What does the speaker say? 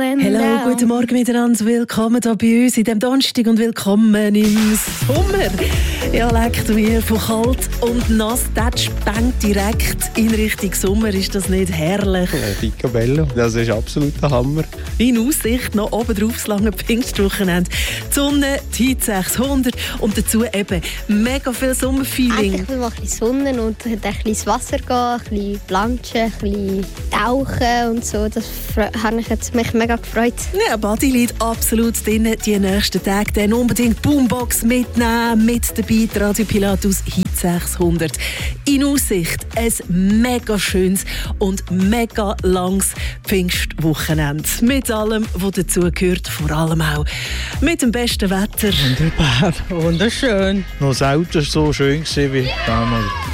Hallo, guten Morgen miteinander. Willkommen hier bei uns in diesem Donnerstag und willkommen im Sommer. Ja, leckt mir von kalt und nass. Das spengt direkt in Richtung Sommer. Ist das nicht herrlich? Picobello, das ist absolut der Hammer. In Aussicht noch oben drauf das lange Pfingstwochenende. Die Sonne, die Heat 600 und dazu eben mega viel Sommerfeeling. Ich will mal ein bisschen Sonne und ein bisschen ins Wasser gehen, ein bisschen planschen, ein bisschen tauchen und so. Das habe ich jetzt mich mega gefreut. Ja, Badi liegt absolut drin die nächsten Tage. Dann unbedingt Boombox mitnehmen, mit dabei die Radio Pilatus Hit 600. In Aussicht ein mega schönes und mega langes Pfingstwochenende. Mit allem, was dazugehört, vor allem auch mit dem besten Wetter. Wunderbar, wunderschön. Noch selten so schön gewesen wie damals.